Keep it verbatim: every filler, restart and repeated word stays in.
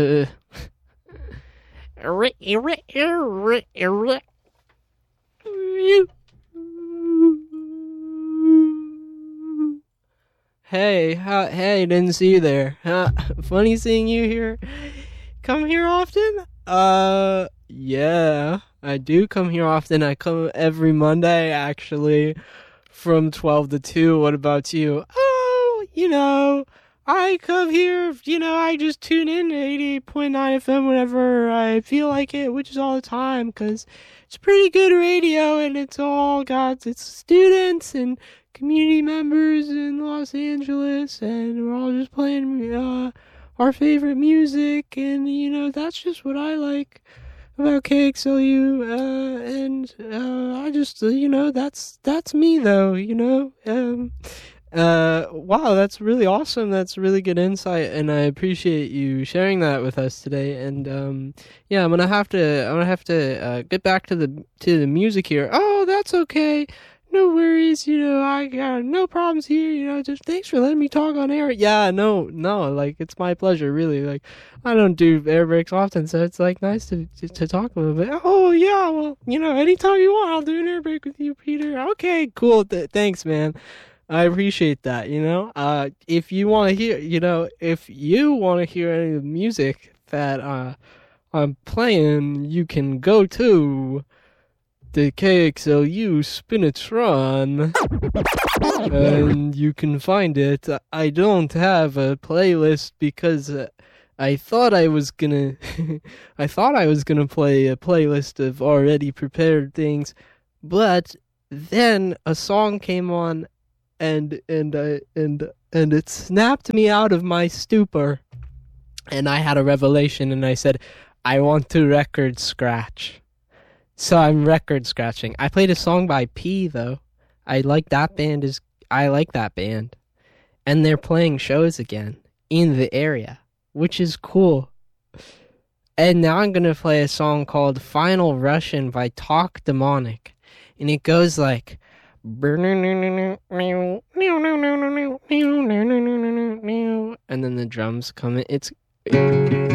Uh, Hey, how, hey, didn't see you there. Huh? Funny seeing you here. Come here often? Uh, yeah, I do come here often. I come every Monday, actually, from twelve to two. What about you? Oh, you know, I come here, you know, I just tune in to eighty-eight point nine F M whenever I feel like it, which is all the time, because it's pretty good radio, and it's all got its students and community members in Los Angeles, and we're all just playing uh, our favorite music, and, you know, that's just what I like about K X L U, uh, and uh, I just, uh, you know, that's that's me, though, you know. Um, uh, wow, that's really awesome. That's really good insight, and I appreciate you sharing that with us today. And um, yeah, I'm gonna have to, I'm gonna have to uh, get back to the to the music here. Oh, that's okay. No worries, you know, I got no problems here, you know, just thanks for letting me talk on air. Yeah, no, no, like, it's my pleasure, really. Like, I don't do air breaks often, so it's, like, nice to, to, to talk a little bit. Oh, yeah, well, you know, anytime you want, I'll do an air break with you, Peter. Okay, cool, Th- thanks, man. I appreciate that, you know. Uh, if you want to hear, you know, if you want to hear any of the music that uh, I'm playing, you can go to the K X L U Spinatron, and you can find it. I don't have a playlist because uh, I thought I was gonna, I thought I was gonna play a playlist of already prepared things, but then a song came on, and and uh, and and it snapped me out of my stupor, and I had a revelation, and I said, I want to record scratch. So I'm record scratching. I played a song by P, though. I like that band is I like that band. And they're playing shows again in the area, which is cool. And now I'm going to play a song called Final Russian by Talk Demonic. And it goes like, and then the drums come in. It's